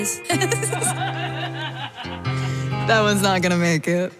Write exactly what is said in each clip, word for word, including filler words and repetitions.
That one's not gonna make it.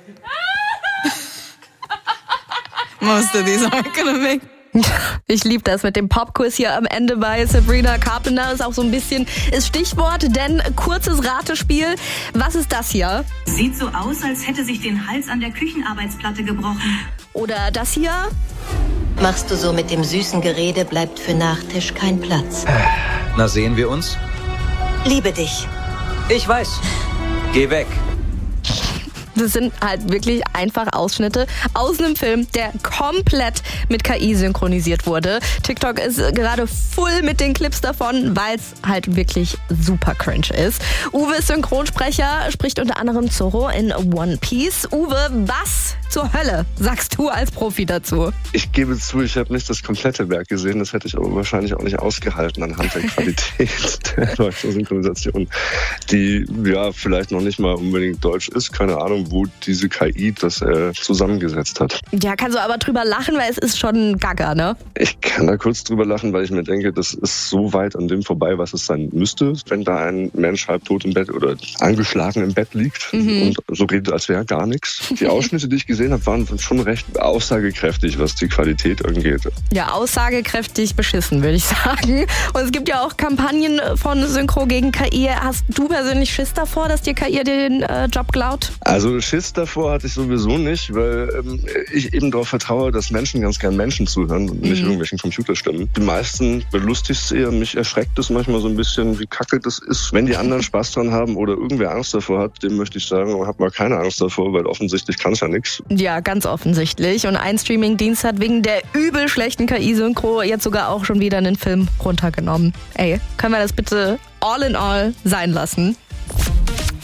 Most of these aren't gonna make it. Ich liebe das mit dem Popquiz hier am Ende bei Sabrina Carpenter. Ist auch so ein bisschen das Stichwort, denn kurzes Ratespiel. Was ist das hier? Sieht so aus, als hätte sich den Hals an der Küchenarbeitsplatte gebrochen. Oder das hier? Machst du so mit dem süßen Gerede, bleibt für Nachtisch kein Platz. Na, sehen wir uns? Liebe dich. Ich weiß. Geh weg. Das sind halt wirklich einfach Ausschnitte aus einem Film, der komplett mit K I synchronisiert wurde. TikTok ist gerade voll mit den Clips davon, weil es halt wirklich super cringe ist. Uwe ist Synchronsprecher, spricht unter anderem Zorro in One Piece. Uwe, was zur Hölle sagst du als Profi dazu? Ich gebe zu, ich habe nicht das komplette Werk gesehen. Das hätte ich aber wahrscheinlich auch nicht ausgehalten anhand der Qualität der deutschen Synchronisation, die ja vielleicht noch nicht mal unbedingt deutsch ist. Keine Ahnung, wo diese K I das äh, zusammengesetzt hat. Ja, kannst du aber drüber lachen, weil es ist schon gaga, ne? Ich kann da kurz drüber lachen, weil ich mir denke, das ist so weit an dem vorbei, was es sein müsste, wenn da ein Mensch halbtot im Bett oder angeschlagen im Bett liegt mhm. und so redet, als wäre gar nichts. Die Ausschnitte, die ich gesehen habe, waren schon recht aussagekräftig, was die Qualität angeht. Ja, aussagekräftig beschissen, würde ich sagen. Und es gibt ja auch Kampagnen von Synchro gegen K I. Hast du persönlich Schiss davor, dass dir K I den äh, Job klaut? Also Schiss davor hatte ich sowieso nicht, weil ähm, ich eben darauf vertraue, dass Menschen ganz gern Menschen zuhören und nicht mhm. irgendwelchen Computerstimmen. Die meisten belustigt es eher, mich erschreckt es manchmal so ein bisschen, wie kacke das ist. Wenn die anderen Spaß dran haben oder irgendwer Angst davor hat, dem möchte ich sagen, hab mal keine Angst davor, weil offensichtlich kann es ja nichts. Ja, ganz offensichtlich. Und ein Streamingdienst hat wegen der übel schlechten K I-Synchro jetzt sogar auch schon wieder einen Film runtergenommen. Ey, können wir das bitte all in all sein lassen?